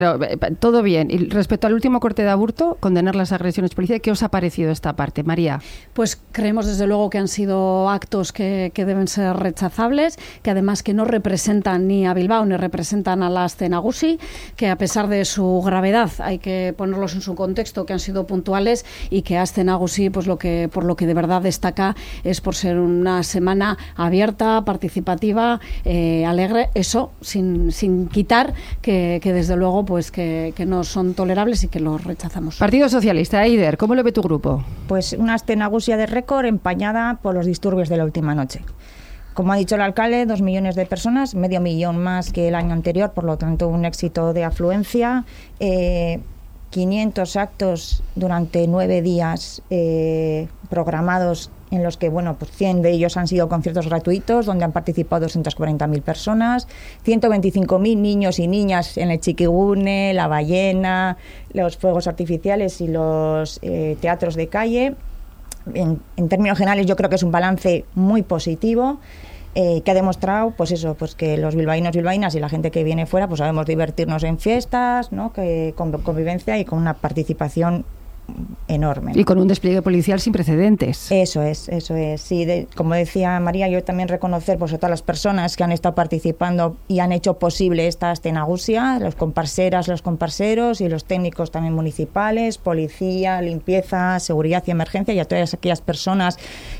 Pero, todo bien. Y respecto al último corte de aborto, condenar las agresiones policiales, ¿qué os ha parecido esta parte, María? Pues creemos desde luego que han sido actos que deben ser rechazables, que además que no representan ni a Bilbao ni representan a la Aste Nagusi, que a pesar de su gravedad hay que ponerlos en su contexto, que han sido puntuales, y que Aste Nagusi, pues por lo que de verdad destaca es por ser una semana abierta, participativa, alegre, eso sin quitar que desde luego pues que no son tolerables y que los rechazamos. Partido Socialista, Eider, ¿cómo lo ve tu grupo? Pues una Aste Nagusia de récord empañada por los disturbios de la última noche. Como ha dicho el alcalde, 2 millones de personas, 500.000 más que el año anterior, por lo tanto un éxito de afluencia. 500 actos durante 9 días programados, en los que, bueno, pues 100 de ellos han sido conciertos gratuitos, donde han participado 240.000 personas, 125.000 niños y niñas en el Chiquigune, la ballena, los fuegos artificiales y los teatros de calle. En términos generales, yo creo que es un balance muy positivo, que ha demostrado, pues eso, pues que los bilbaínos, bilbaínas y la gente que viene fuera, pues sabemos divertirnos en fiestas, ¿no? Que con convivencia y con una participación enorme, ¿no? Y con un despliegue policial sin precedentes. Eso es. Sí, como decía María, yo también reconocer pues a todas las personas que han estado participando y han hecho posible esta Aste Nagusia, los comparseras, los comparseros y los técnicos también municipales, policía, limpieza, seguridad y emergencia, y a todas aquellas personas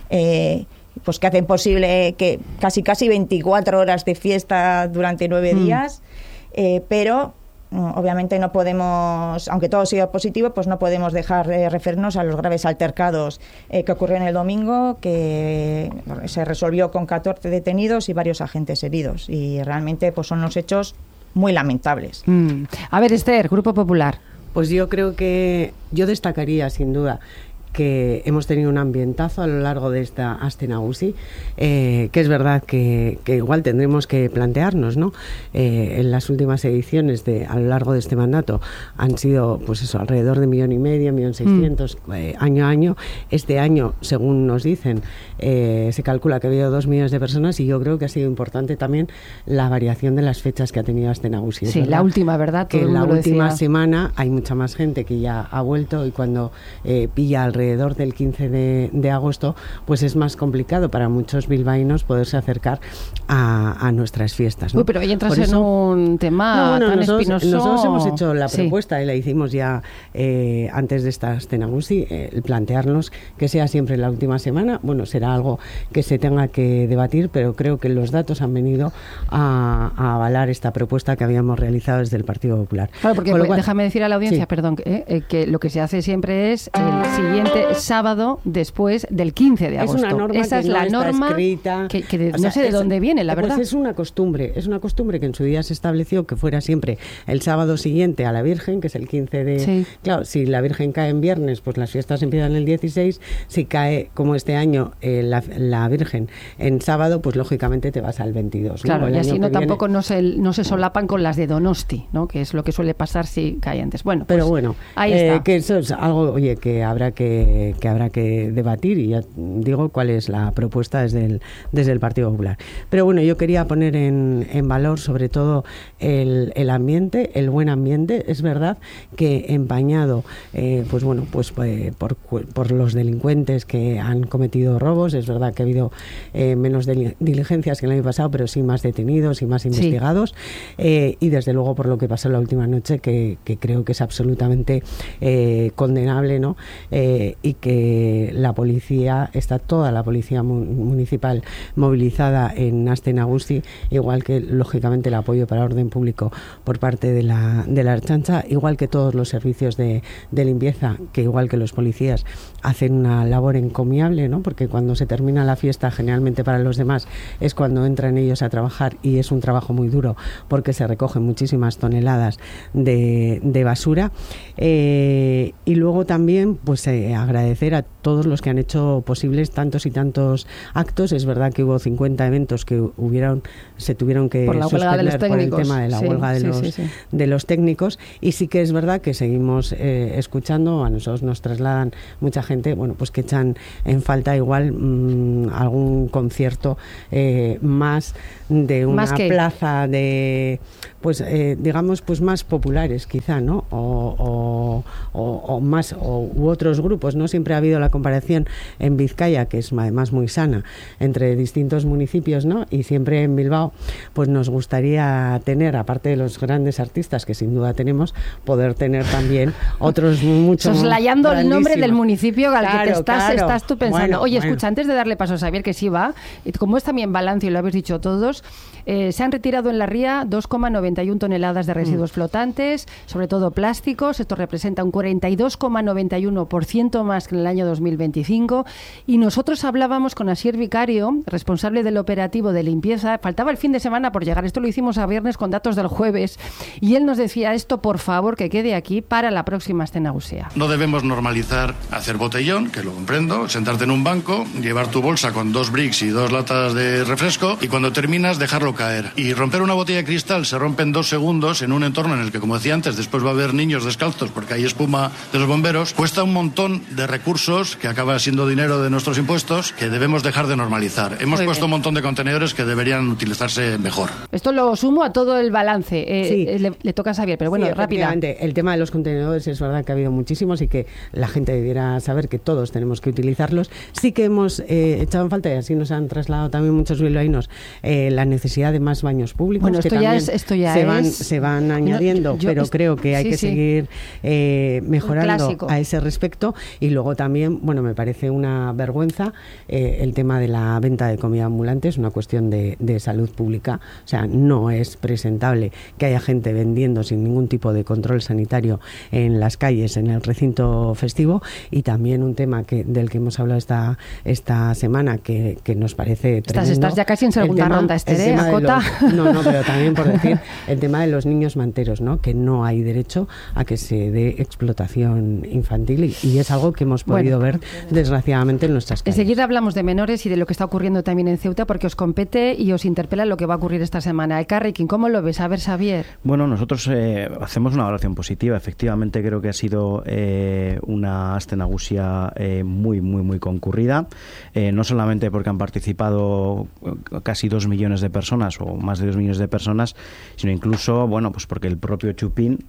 pues que hacen posible que casi 24 horas de fiesta durante 9 días, pero obviamente no podemos, aunque todo ha sido positivo, pues no podemos dejar de referirnos a los graves altercados que ocurrieron el domingo, que se resolvió con 14 detenidos y varios agentes heridos, y realmente pues son los hechos muy lamentables. A ver, Esther, Grupo Popular. Pues yo creo que yo destacaría sin duda que hemos tenido un ambientazo a lo largo de esta Aste Nagusi, que es verdad que igual tendremos que plantearnos, ¿no? En las últimas ediciones a lo largo de este mandato han sido, pues eso, alrededor de 1.500.000, 1.600.000 año a año. Este año, según nos dicen, se calcula que ha habido 2 millones de personas, y yo creo que ha sido importante también la variación de las fechas que ha tenido Aste Nagusi. Sí, la última, ¿verdad? Que en la última semana hay mucha más gente que ya ha vuelto, y cuando pilla alrededor del 15 de agosto, pues es más complicado para muchos bilbaínos poderse acercar a nuestras fiestas, ¿no? Uy, pero ahí entras en un tema tan espinoso. Nosotros hemos hecho la propuesta, y la hicimos ya antes de esta Aste Nagusi, el plantearnos que sea siempre la última semana. Bueno, será algo que se tenga que debatir, pero creo que los datos han venido a avalar esta propuesta que habíamos realizado desde el Partido Popular. Claro, porque déjame decir a la audiencia, perdón, que lo que se hace siempre es el siguiente sábado después del 15 de agosto. Es una norma. Esa es la norma escrita, que no sé de dónde viene, la verdad. Pues es una costumbre que en su día se estableció que fuera siempre el sábado siguiente a la Virgen, que es el 15 de... Sí. Claro, si la Virgen cae en viernes, pues las fiestas empiezan el 16. Si cae, como este año, la Virgen en sábado, pues lógicamente te vas al 22, ¿no? Claro, y así tampoco no se solapan con las de Donosti, ¿no? Que es lo que suele pasar si cae antes. Bueno, pues, pero bueno, ahí está. Que eso es algo, oye, que habrá que debatir, y ya digo cuál es la propuesta desde el Partido Popular. Pero bueno, yo quería poner en valor sobre todo el ambiente, el buen ambiente. Es verdad que empañado por los delincuentes que han cometido robos. Es verdad que ha habido menos diligencias que el año pasado, pero sí más detenidos y más investigados, y desde luego por lo que pasó la última noche, que creo que es absolutamente condenable, ¿no? Y que la policía, está toda la policía municipal movilizada en Aste Nagusi, igual que lógicamente el apoyo para orden público por parte de la Ertzaintza, igual que todos los servicios de limpieza, que igual que los policías hacen una labor encomiable, ¿no? Porque cuando se termina la fiesta, generalmente para los demás es cuando entran ellos a trabajar, y es un trabajo muy duro porque se recogen muchísimas toneladas de basura, y luego también pues agradecer a todos los que han hecho posibles tantos y tantos actos. Es verdad que hubo 50 eventos que se tuvieron que por la huelga de los por el técnicos. tema de la huelga de los técnicos, y sí que es verdad que seguimos escuchando, a nosotros nos trasladan mucha gente, bueno, pues que echan en falta igual algún concierto más de una plaza de, pues digamos, pues más populares quizá, ¿no? O más, u otros grupos, ¿no? Siempre ha habido la comparación en Vizcaya, que es además muy sana, entre distintos municipios, ¿no? Y siempre en Bilbao, pues nos gustaría tener, aparte de los grandes artistas que sin duda tenemos, poder tener también otros muchos. Soslayando el nombre del municipio al que te estás tú pensando. Bueno, Oye, escucha, antes de darle paso a Xavier, que sí va, como es también balance y lo habéis dicho todos, se han retirado en la ría 2,91 toneladas de residuos flotantes, sobre todo plásticos. Esto representa un 42,91% más que en el año 2025. Y nosotros hablábamos con Asier Vicario, responsable del operativo de limpieza. Faltaba el fin de semana por llegar. Esto lo hicimos a viernes con datos del jueves. Y él nos decía esto, por favor, que quede aquí para la próxima Astenagusia. No debemos normalizar hacer botellón, que lo comprendo, sentarte en un banco, llevar tu bolsa con 2 bricks y 2 latas de refresco y cuando terminas dejarlo caer. Y romper una botella de cristal se rompe en 2 segundos en un entorno en el que, como decía antes, después va a haber niños descalzos porque hay espuma de los bomberos. Cuesta un montón de recursos que acaba siendo dinero de nuestros impuestos que debemos dejar de normalizar. Hemos puesto un montón de contenedores que deberían utilizarse mejor. Esto lo sumo a todo el balance. Le toca a Xavier, pero bueno, rápidamente. El tema de los contenedores es verdad que ha habido muchísimos y que la gente debiera saber que todos tenemos que utilizarlos. Sí que hemos echado en falta, y así nos han trasladado también muchos bilbaínos, la necesidad de más baños públicos. Bueno, se van añadiendo, pero creo que hay que seguir mejorando a ese respecto. Y luego también, bueno, me parece una vergüenza el tema de la venta de comida ambulante. Es una cuestión de salud pública. O sea, no es presentable que haya gente vendiendo sin ningún tipo de control sanitario en las calles, en el recinto festivo. Y también un tema del que hemos hablado esta semana que nos parece tremendo. Estás ya casi en segunda ronda, Esther, Acota. No, pero también por decir el tema de los niños manteros, ¿no? Que no hay derecho a que se dé explotación infantil y es algo que hemos podido ver desgraciadamente en nuestras calles. Enseguida hablamos de menores y de lo que está ocurriendo también en Ceuta porque os compete y os interpela lo que va a ocurrir esta semana. Elkarrekin, ¿cómo lo ves? A ver, Xavier. Bueno, nosotros hacemos una valoración positiva. Efectivamente creo que ha sido una Astenagusia muy concurrida, no solamente porque han participado casi 2 millones de personas o más de 2 millones de personas, sino incluso, bueno, pues porque el propio Chupín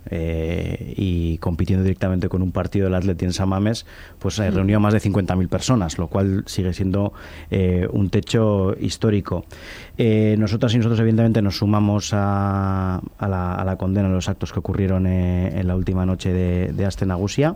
y compitiendo directamente con un partido del Atleti en San Mamés, pues reunió a más de 50.000 personas, lo cual sigue siendo un techo histórico. Nosotras y nosotros evidentemente nos sumamos a la condena de los actos que ocurrieron en la última noche de Astenagusia.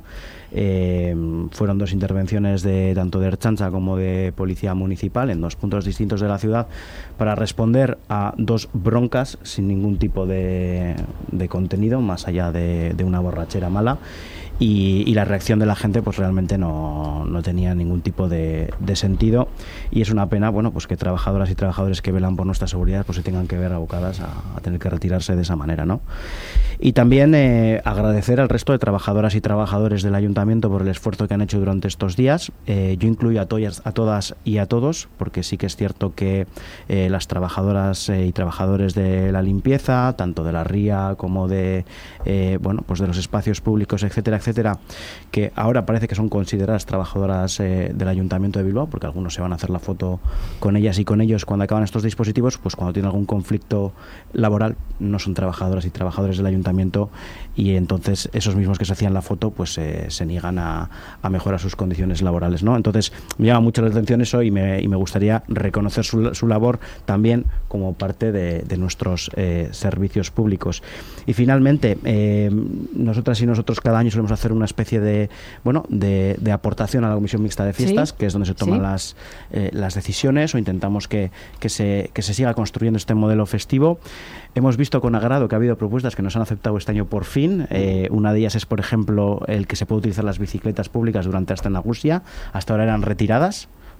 Fueron 2 intervenciones tanto de Ertzaintza como de Policía Municipal en 2 puntos distintos de la ciudad para responder a 2 broncas sin ningún tipo de contenido más allá de una borrachera mala. Y la reacción de la gente pues realmente no tenía ningún tipo de sentido y es una pena, bueno, pues que trabajadoras y trabajadores que velan por nuestra seguridad pues se tengan que ver abocadas a tener que retirarse de esa manera, ¿no? Y también agradecer al resto de trabajadoras y trabajadores del Ayuntamiento por el esfuerzo que han hecho durante estos días. Yo incluyo a todas y a todos, porque sí que es cierto que las trabajadoras y trabajadores de la limpieza, tanto de la ría como de pues de los espacios públicos, etcétera, que ahora parece que son consideradas trabajadoras del Ayuntamiento de Bilbao, porque algunos se van a hacer la foto con ellas y con ellos cuando acaban estos dispositivos, pues cuando tienen algún conflicto laboral no son trabajadoras y trabajadores del Ayuntamiento y entonces esos mismos que se hacían la foto pues se niegan a mejorar sus condiciones laborales, ¿no? Entonces me llama mucho la atención eso y me gustaría reconocer su labor también como parte de nuestros servicios públicos. Y finalmente, nosotras y nosotros cada año solemos hacer una especie de aportación a la Comisión Mixta de Fiestas, que es donde se toman las decisiones o intentamos que se siga construyendo este modelo festivo. Hemos visto con agrado que ha habido propuestas que nos han aceptado este año por fin. Una de ellas es, por ejemplo, el que se puede utilizar las bicicletas públicas durante Astenagusia. Hasta ahora eran retiradas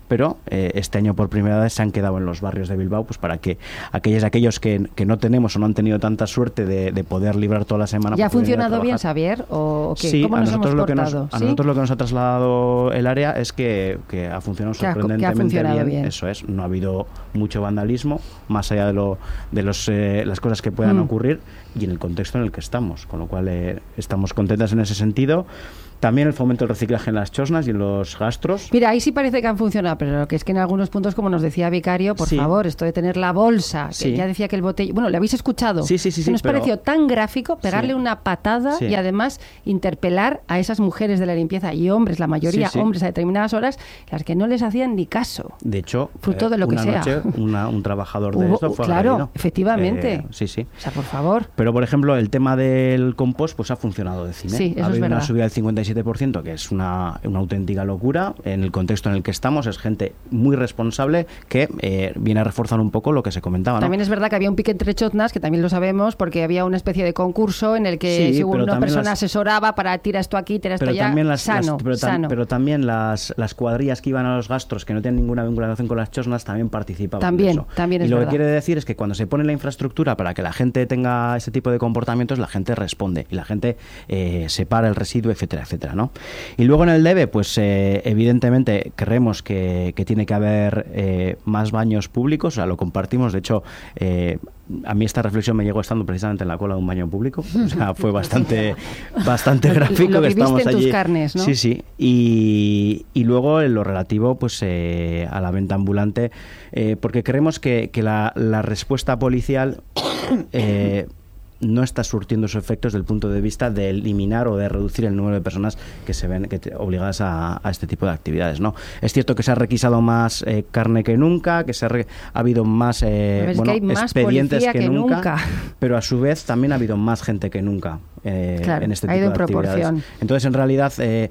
pero este año por primera vez se han quedado en los barrios de Bilbao, pues para que aquellos que no tenemos o no han tenido tanta suerte de poder librar toda la semana. ¿Ya ha funcionado bien, Xavier? ¿O qué? Sí, ¿Cómo nos hemos portado? A nosotros lo que nos ha trasladado el área es que ha funcionado sorprendentemente bien. Eso es, no ha habido mucho vandalismo, más allá de las cosas que puedan ocurrir y en el contexto en el que estamos, con lo cual estamos contentas en ese sentido. También el fomento del reciclaje en las chosnas y en los gastros. Mira, ahí sí parece que han funcionado, pero lo que es que en algunos puntos, como nos decía Vicario, por favor, esto de tener la bolsa, que ya decía que el botellón... Bueno, ¿le habéis escuchado? Sí. Nos pareció tan gráfico pegarle una patada y además interpelar a esas mujeres de la limpieza y hombres, la mayoría hombres a determinadas horas, las que no les hacían ni caso. De hecho, fruto de lo que sea. Noche, un trabajador de esto fue agredido. Efectivamente. Sí. O sea, por favor. Pero, por ejemplo, el tema del compost pues ha funcionado de cine. Sí, eso ha habido es verdad. Una subida del 57%, que es una auténtica locura en el contexto en el que estamos. Es gente muy responsable que viene a reforzar un poco lo que se comentaba, ¿no? También es verdad que había un pique entre chotnas, que también lo sabemos, porque había una especie de concurso en el que según una persona asesoraba para tira esto aquí, tira esto allá, sano. Pero también las cuadrillas que iban a los gastros, que no tienen ninguna vinculación con las chosnas, también participaban también, de eso. También es y lo verdad. que quiere decir es que cuando se pone la infraestructura para que la gente tenga ese tipo de comportamientos, la gente responde y la gente separa el residuo, etcétera, etcétera, ¿no? Y luego en el DEVE, pues evidentemente creemos que tiene que haber más baños públicos, o sea, lo compartimos. De hecho, a mí esta reflexión me llegó estando precisamente en la cola de un baño público, o sea, fue bastante gráfico. Lo que estamos en allí. Tus carnes, ¿no? Sí. Y luego en lo relativo pues a la venta ambulante, porque creemos que la respuesta policial no está surtiendo sus efectos desde el punto de vista de eliminar o de reducir el número de personas que se ven obligadas a este tipo de actividades, ¿no? Es cierto que se ha requisado más carne que nunca, que ha habido más, expedientes que nunca, pero a su vez también ha habido más gente que nunca en este tipo de actividades. Entonces, en realidad,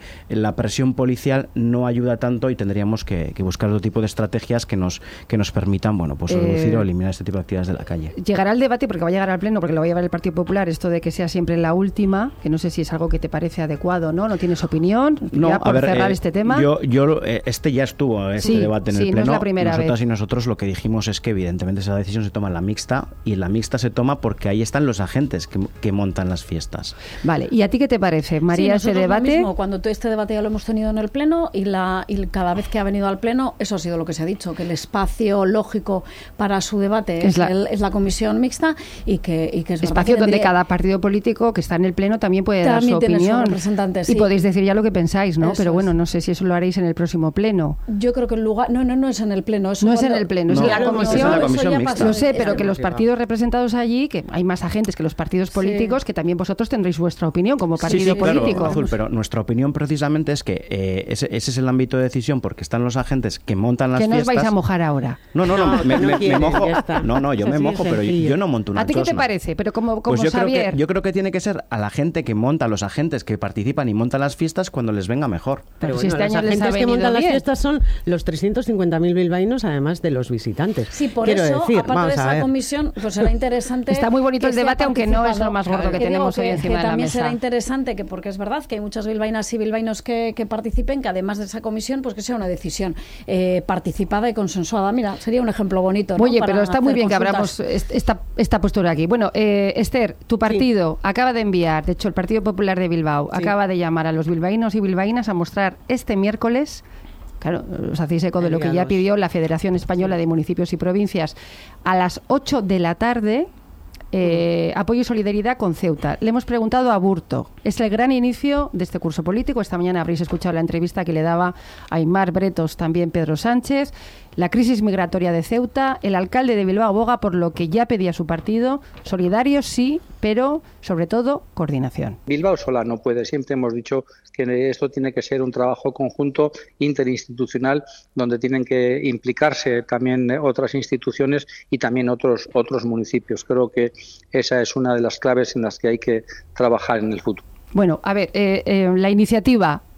la presión policial no ayuda tanto y tendríamos que buscar otro tipo de estrategias que nos permitan, reducir o eliminar este tipo de actividades de la calle. Llegará al debate, porque va a llegar al Pleno, porque lo va a llevar el Partido Popular, esto de que sea siempre la última, que no sé si es algo que te parece adecuado, ¿no? ¿No tienes opinión? No, ya por cerrar este tema. Yo este ya estuvo, debate en el Pleno. No es la primera vez. Y nosotros lo que dijimos es que evidentemente esa decisión se toma en la mixta, y en la mixta se toma porque ahí están los agentes que montan las fiestas. Vale, ¿y a ti qué te parece, María, ese debate? Lo mismo, cuando este debate ya lo hemos tenido en el Pleno y cada vez que ha venido al Pleno, eso ha sido lo que se ha dicho, que el espacio lógico para su debate es la comisión mixta y que es espacio donde cada partido político que está en el Pleno también puede dar su opinión y podéis decir ya lo que pensáis, ¿no? Pero bueno, no sé si eso lo haréis en el próximo Pleno. Yo creo que el lugar no es en el Pleno, es en el Pleno, es en la comisión mixta. Lo sé, pero que los partidos representados allí, que hay más agentes que los partidos políticos, que también vosotros tendréis vuestra opinión como partido político. Claro, Azul, pero nuestra opinión precisamente es que ese es el ámbito de decisión, porque están los agentes que montan las fiestas. ¿Que no os vais a mojar ahora? No, me mojo. No, yo me mojo, pero yo no monto una chosna. ¿A ti qué te parece? Pero como Xavier. Yo creo que tiene que ser a la gente que monta, los agentes que participan y montan las fiestas cuando les venga mejor. Pero si este año los agentes que montan las fiestas son los 350.000 bilbaínos, además de los visitantes. Sí, por eso, aparte de esa comisión, pues será interesante. Está muy bonito el debate, aunque no es lo más gordo que tenemos hoy encima de la mesa. También será interesante, porque es verdad que hay muchas bilbaínas y bilbaínos que participen, que además de esa comisión, pues que sea una decisión participada y consensuada. Mira, sería un ejemplo bonito, ¿no? Oye, pero está muy bien que abramos esta postura aquí. Bueno, Esther, tu partido acaba de enviar, de hecho el Partido Popular de Bilbao acaba de llamar a los bilbaínos y bilbaínas a mostrar este miércoles, claro, os hacéis eco de lo que ya pidió la Federación Española de Municipios y Provincias, a las 8 de la tarde, apoyo y solidaridad con Ceuta. Le hemos preguntado a Burto. Es el gran inicio de este curso político. Esta mañana habréis escuchado la entrevista que le daba a Aimar Bretos, también Pedro Sánchez. La crisis migratoria de Ceuta. El alcalde de Bilbao aboga por lo que ya pedía su partido. Solidarios sí, pero sobre todo coordinación. Bilbao sola no puede. Siempre hemos dicho que esto tiene que ser un trabajo conjunto interinstitucional donde tienen que implicarse también otras instituciones y también otros municipios. Creo que esa es una de las claves en las que hay que trabajar en el futuro. Bueno, a ver, la iniciativa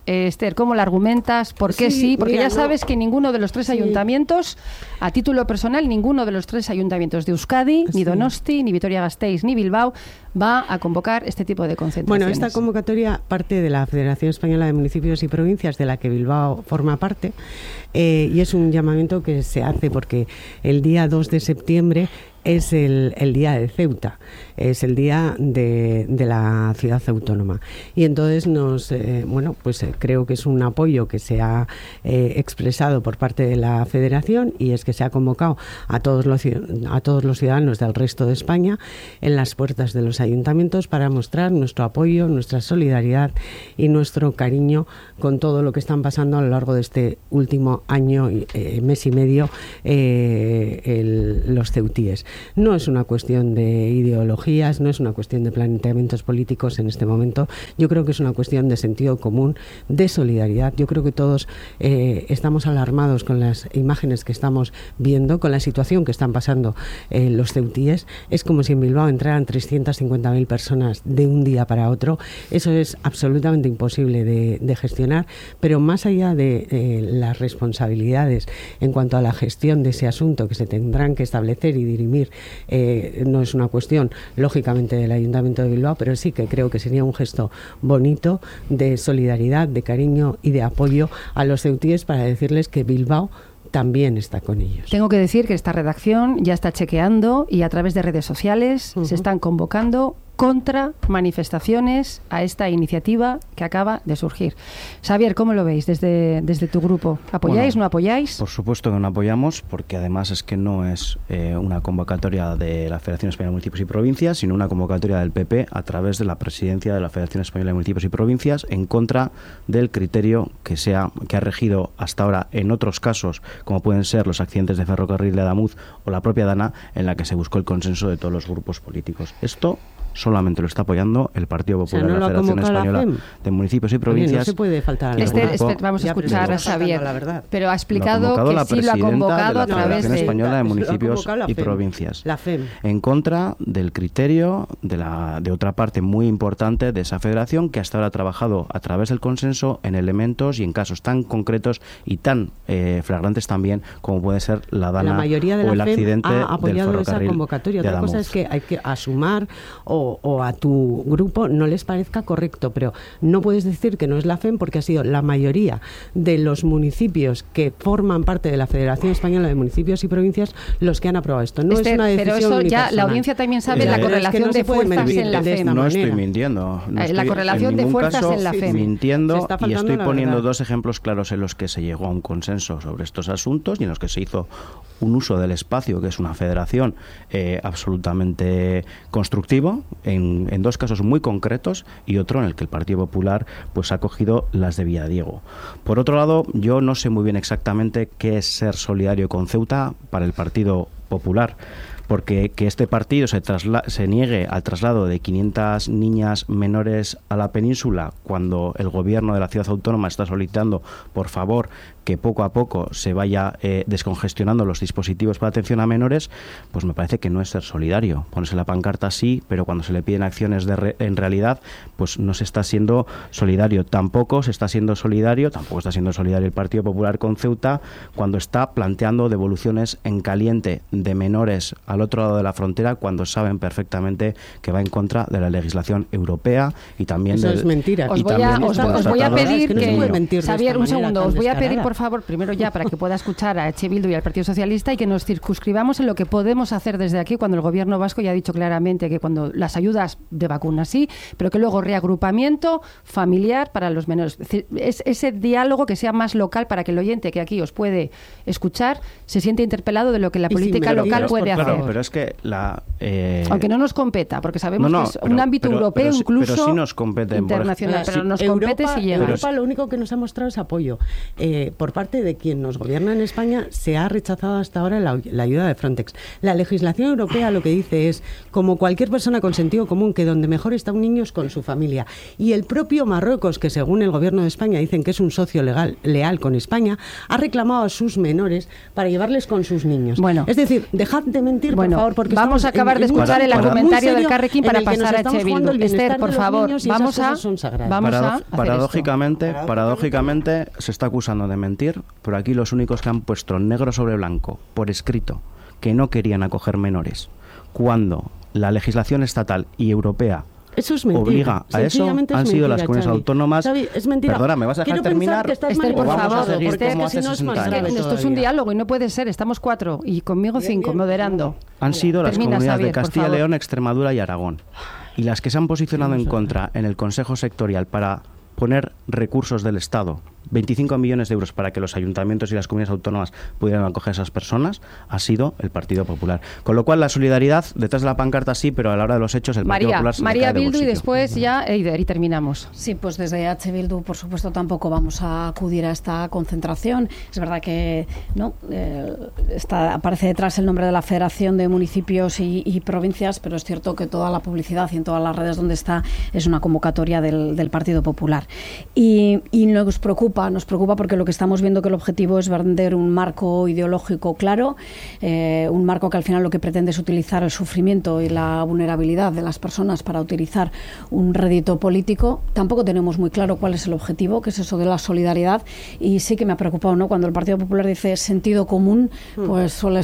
Esther, ¿cómo la argumentas? ¿Por qué sí? Porque mira, ya sabes que ninguno de los tres ayuntamientos, a título personal, ninguno de los tres ayuntamientos de Euskadi, ni Donosti, ni Vitoria-Gasteiz, ni Bilbao, va a convocar este tipo de concentraciones. Bueno, esta convocatoria parte de la Federación Española de Municipios y Provincias, de la que Bilbao forma parte, y es un llamamiento que se hace porque el día 2 de septiembre es el día de Ceuta, es el día de la ciudad autónoma. Y entonces creo que es un apoyo que se ha expresado por parte de la Federación, y es que se ha convocado a todos los ciudadanos del resto de España en las puertas de los ayuntamientos para mostrar nuestro apoyo, nuestra solidaridad y nuestro cariño con todo lo que están pasando a lo largo de este último año, mes y medio, los ceutíes. No es una cuestión de ideologías, no es una cuestión de planteamientos políticos en este momento. Yo creo que es una cuestión de sentido común, de solidaridad. Yo creo que todos estamos alarmados con las imágenes que estamos viendo, con la situación que están pasando los ceutíes. Es como si en Bilbao entraran 350.000 personas de un día para otro. Eso es absolutamente imposible de gestionar, pero más allá de las responsabilidades en cuanto a la gestión de ese asunto que se tendrán que establecer y dirimir, no es una cuestión lógicamente del Ayuntamiento de Bilbao, pero sí que creo que sería un gesto bonito de solidaridad, de cariño y de apoyo a los ceutíes para decirles que Bilbao también está con ellos. Tengo que decir que esta redacción ya está chequeando y a través de redes sociales se están convocando contra manifestaciones a esta iniciativa que acaba de surgir. Xavier, ¿cómo lo veis desde tu grupo? ¿Apoyáis, no apoyáis? Por supuesto que no apoyamos, porque además es que no es una convocatoria de la Federación Española de Municipios y Provincias, sino una convocatoria del PP a través de la presidencia de la Federación Española de Municipios y Provincias, en contra del criterio que ha regido hasta ahora en otros casos, como pueden ser los accidentes de ferrocarril de Adamuz o la propia Dana, en la que se buscó el consenso de todos los grupos políticos. Esto solamente lo está apoyando el Partido Popular de la Federación Española de Municipios y Provincias. Oye, no se puede faltar a la vamos a escuchar a Xavier, pero ha explicado que sí lo ha convocado a través de la Federación Española de Municipios y Provincias, la FEM, en contra del criterio de otra parte muy importante de esa federación, que hasta ahora ha trabajado a través del consenso en elementos y en casos tan concretos y tan flagrantes también como puede ser la Dana o el accidente del ferrocarril. La mayoría de la FEM ha apoyado esa convocatoria. Otra cosa es que hay que asumar o a tu grupo no les parezca correcto, pero no puedes decir que no es la FEM porque ha sido la mayoría de los municipios que forman parte de la Federación Española de Municipios y Provincias los que han aprobado esto. No es una decisión pero eso ya unipersonal. La audiencia también sabe la correlación de fuerzas en la FEM. No estoy mintiendo. La correlación de fuerzas en la FEM. Mintiendo, y estoy poniendo dos ejemplos claros en los que se llegó a un consenso sobre estos asuntos y en los que se hizo un uso del espacio, que es una federación absolutamente constructivo, en dos casos muy concretos, y otro en el que el Partido Popular pues ha cogido las de Villadiego. Por otro lado, yo no sé muy bien exactamente qué es ser solidario con Ceuta para el Partido Popular, porque que este partido se niegue al traslado de 500 niñas menores a la península cuando el gobierno de la ciudad autónoma está solicitando, por favor, que poco a poco se vaya descongestionando los dispositivos para atención a menores, pues me parece que no es ser solidario. Ponerse la pancarta sí, pero cuando se le piden acciones en realidad, pues no se está siendo solidario. Tampoco está siendo solidario el Partido Popular con Ceuta cuando está planteando devoluciones en caliente de menores al otro lado de la frontera, cuando saben perfectamente que va en contra de la legislación europea y también eso es mentira. Os voy a pedir que Xavier, un segundo, os voy a pedir por favor, primero ya para que pueda escuchar a Eche Bildu y al Partido Socialista, y que nos circunscribamos en lo que podemos hacer desde aquí cuando el gobierno vasco ya ha dicho claramente que cuando las ayudas de vacunas sí, pero que luego reagrupamiento familiar para los menores. Es ese diálogo que sea más local para que el oyente que aquí os puede escuchar se siente interpelado de lo que la política local puede hacer. Pero es que aunque no nos competa, porque sabemos que es un ámbito europeo, incluso pero sí nos compete, internacional, pero nos compete si llega. Europa lo único que nos ha mostrado es apoyo. Por parte de quien nos gobierna en España se ha rechazado hasta ahora la ayuda de Frontex. La legislación europea lo que dice es, como cualquier persona con sentido común, que donde mejor está un niño es con su familia. Y el propio Marruecos, que según el gobierno de España dicen que es un socio leal con España, ha reclamado a sus menores para llevarles con sus niños. Bueno, es decir, dejad de mentir Bueno, por favor, porque vamos a acabar de escuchar el argumentario del Carrequín para pasar a H. Bildu. Esther, por favor, vamos a paradójicamente se está acusando de mentir, pero aquí los únicos que han puesto negro sobre blanco, por escrito, que no querían acoger menores, cuando la legislación estatal y europea eso es mentira. Obliga a eso, han sido las comunidades autónomas. Xavi, es mentira. Perdona, ¿me vas a dejar terminar? Esther, por favor, Esto es un diálogo y no puede ser. Estamos 4 y conmigo 5 moderando. Han sido las comunidades Javier, de Castilla y León, Extremadura y Aragón. Y las que se han posicionado en contra en el Consejo Sectorial para poner recursos del Estado, 25 millones de euros para que los ayuntamientos y las comunidades autónomas pudieran acoger a esas personas, ha sido el Partido Popular. Con lo cual, la solidaridad detrás de la pancarta sí, pero a la hora de los hechos el Partido Popular se María cae de Bildu bolsillo. Y después ya Eider y terminamos. Sí, pues desde H. Bildu, por supuesto, tampoco vamos a acudir a esta concentración. Es verdad que no aparece detrás el nombre de la Federación de Municipios y Provincias, pero es cierto que toda la publicidad y en todas las redes donde está es una convocatoria del Partido Popular. Y nos preocupa porque lo que estamos viendo que el objetivo es vender un marco ideológico claro, un marco que al final lo que pretende es utilizar el sufrimiento y la vulnerabilidad de las personas para utilizar un rédito político. Tampoco tenemos muy claro cuál es el objetivo, que es eso de la solidaridad, y sí que me ha preocupado, ¿no? Cuando el Partido Popular dice sentido común, pues suele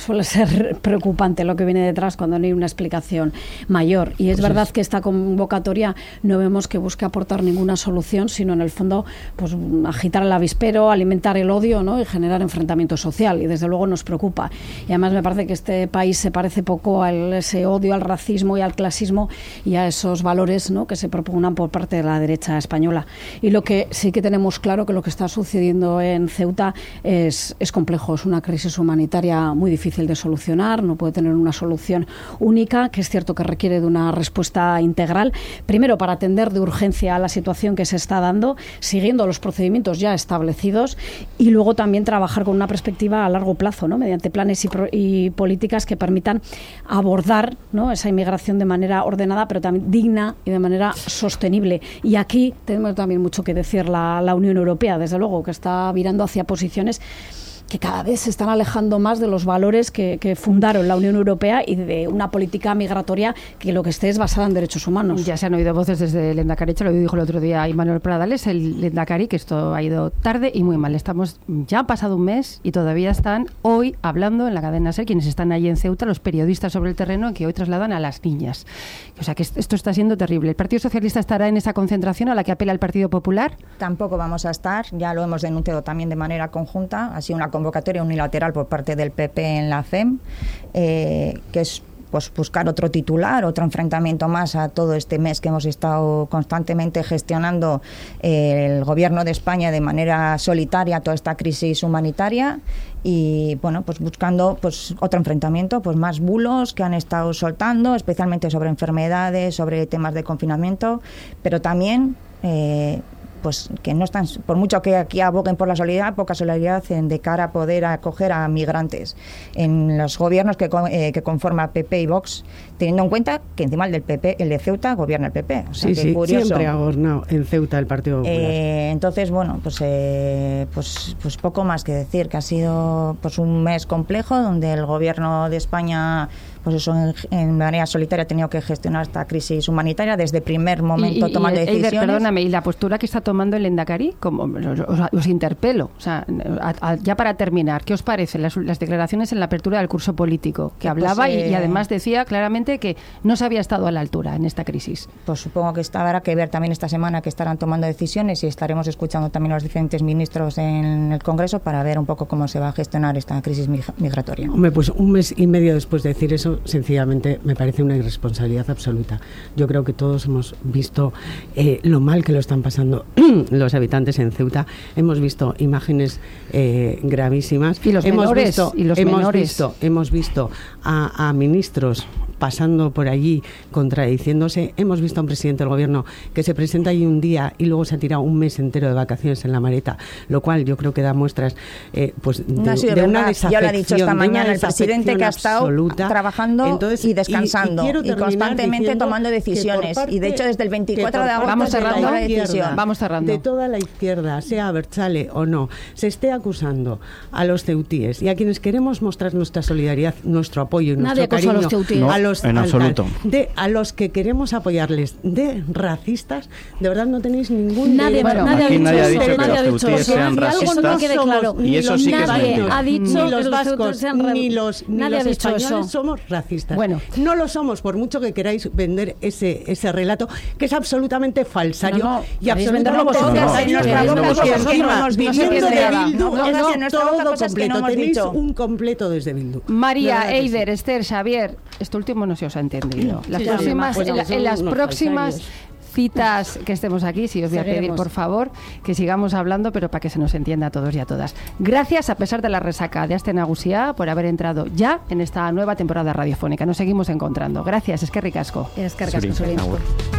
ser preocupante lo que viene detrás cuando no hay una explicación mayor. Y es verdad que esta convocatoria no vemos que busque aportar ninguna solución, sino en el fondo pues agitar el avispero, alimentar el odio, ¿no? Y generar enfrentamiento social, y desde luego nos preocupa. Y además me parece que este país se parece poco a ese odio al racismo y al clasismo y a esos valores, ¿no? Que se propugnan por parte de la derecha española. Y lo que sí que tenemos claro que lo que está sucediendo en Ceuta es complejo, es una crisis humanitaria muy difícil de solucionar, no puede tener una solución única, que es cierto que requiere de una respuesta integral, primero para atender de urgencia a la situación que se está dando, siguiendo los procedimientos ya establecidos, y luego también trabajar con una perspectiva a largo plazo, ¿no? Mediante planes y políticas que permitan abordar, ¿no? Esa inmigración de manera ordenada, pero también digna y de manera sostenible. Y aquí tenemos también mucho que decir la Unión Europea, desde luego, que está virando hacia posiciones que cada vez se están alejando más de los valores que fundaron la Unión Europea y de una política migratoria que lo que esté es basada en derechos humanos. Ya se han oído voces desde el Lehendakari, lo dijo el otro día Imanol Pradales, el Lehendakari, que esto ha ido tarde y muy mal. Ya ha pasado un mes y todavía están hoy hablando en la cadena SER, quienes están allí en Ceuta, los periodistas sobre el terreno, que hoy trasladan a las niñas. O sea que esto está siendo terrible. ¿El Partido Socialista estará en esa concentración a la que apela el Partido Popular? Tampoco vamos a estar, ya lo hemos denunciado también de manera conjunta, ha sido una convocatoria unilateral por parte del PP en la FEM, que es pues buscar otro titular, otro enfrentamiento más a todo este mes que hemos estado constantemente gestionando el Gobierno de España de manera solitaria toda esta crisis humanitaria, y bueno, pues buscando pues otro enfrentamiento, pues más bulos que han estado soltando, especialmente sobre enfermedades, sobre temas de confinamiento, pero también pues que no están, por mucho que aquí aboguen por la solidaridad, poca solidaridad de cara a poder acoger a migrantes en los gobiernos que conforma PP y Vox, teniendo en cuenta que encima el del PP, el de Ceuta, gobierna el PP. O sea, sí, curioso. Siempre ha gobernado en Ceuta el Partido Popular. Entonces, bueno, pues poco más que decir, que ha sido pues un mes complejo donde el gobierno de España pues eso en manera solitaria ha tenido que gestionar esta crisis humanitaria desde el primer momento tomando decisiones. Eider, perdóname, y la postura que está tomando el Lehendakari, os interpelo, o sea, ya para terminar, ¿qué os parece las declaraciones en la apertura del curso político? Que hablaba y además decía claramente que no se había estado a la altura en esta crisis. Pues supongo que habrá que ver también esta semana que estarán tomando decisiones, y estaremos escuchando también a los diferentes ministros en el Congreso para ver un poco cómo se va a gestionar esta crisis migratoria. Hombre, pues un mes y medio después de decir eso, sencillamente me parece una irresponsabilidad absoluta. Yo creo que todos hemos visto lo mal que lo están pasando los habitantes en Ceuta. Hemos visto imágenes gravísimas. Y los menores. Hemos visto a ministros pasando por allí, contradiciéndose. Hemos visto a un presidente del gobierno que se presenta ahí un día y luego se ha tirado un mes entero de vacaciones en la maleta, lo cual yo creo que da muestras pues de una desafección. Ya lo ha dicho esta mañana el presidente, que ha estado trabajando y descansando y constantemente tomando decisiones. Y de hecho desde el 24 de agosto vamos cerrando. De toda la izquierda, sea Abertzale o no, se esté acusando a los ceutíes y a quienes queremos mostrar nuestra solidaridad, nuestro apoyo y nuestro cariño, a los que queremos apoyarles de racistas, de verdad no tenéis ningún nadie ha dicho que los ceutíes sean racistas, y eso sí que es mentira. Ha dicho ni los vascos ni los españoles somos racistas. Bueno, no lo somos, por mucho que queráis vender ese relato, que es absolutamente falsario y absolutamente tenéis un completo desde Bildu. María, Eider, Esther, Xavier, esto último no se os ha entendido. En las próximas citas que estemos aquí, sí os voy a pedir, por favor, que sigamos hablando, pero para que se nos entienda a todos y a todas. Gracias, a pesar de la resaca de Aste Nagusia, por haber entrado ya en esta nueva temporada radiofónica. Nos seguimos encontrando. Gracias, eskerrik asko. Eskerrik asko.